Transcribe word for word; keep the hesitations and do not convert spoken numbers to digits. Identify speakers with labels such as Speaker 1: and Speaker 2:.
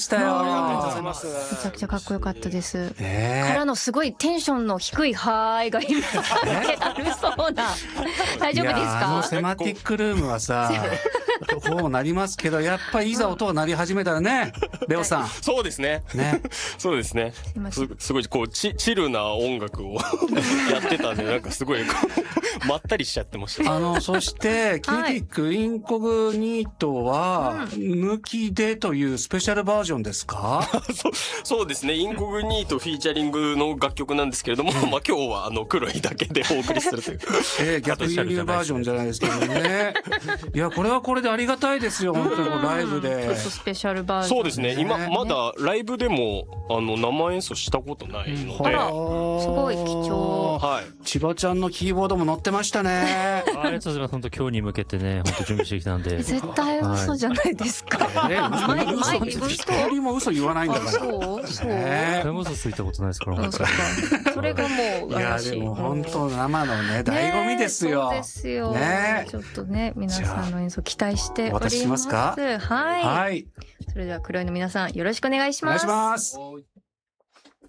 Speaker 1: したよ。
Speaker 2: ありがとうございます。
Speaker 3: めちゃくちゃかっこよかったです。
Speaker 1: ね、
Speaker 3: からのすごいテンションの低いはーいが今あるそうな。大丈夫ですか？
Speaker 1: あのセマティックルームはさこうなりますけど、やっぱりいざ音が鳴り始めたらね、レオさん。
Speaker 2: そうですね。ね。そうですね。す, すごいこうチチルな音楽をやってたんで、なんかすごいこうまったりしちゃってました。
Speaker 1: あのそしてキューティックインコグニートは抜きでというスペシャルバージョンですか？
Speaker 2: そうそうですね。インコグニートフィーチャリングの楽曲なんですけれども、まあ今日はあの黒いだけでお送りするという。
Speaker 1: えー、逆輸入バージョンじゃないですけどね。いやこれはこれでありがたいですよ、本当にライブで。
Speaker 3: ちょっとスペシャルバージョン。
Speaker 2: そうですね。今まだライブでもあの生演奏したことないので、
Speaker 3: あらすごい貴重。
Speaker 2: はい。
Speaker 1: 千葉ちゃんのキーボードも乗ってましたね。
Speaker 4: ありがとうございます。本当今日に向けてね、本当準備してきたんで。
Speaker 3: 絶対嘘じゃないですか。
Speaker 1: 前に前に嘘一人も嘘言わないんだから。
Speaker 3: そうそう。
Speaker 4: 誰も嘘ついたことないですから。
Speaker 3: それがもう
Speaker 1: いやでも本当生のね醍醐味ですよ。
Speaker 3: そうですよ。
Speaker 1: ね。
Speaker 3: ちょっとね皆さんの演奏期待しております。
Speaker 1: お渡ししますか？
Speaker 3: はい。
Speaker 1: はい。
Speaker 3: それでは黒いの皆さんよろしくお願いします。
Speaker 1: お願いします。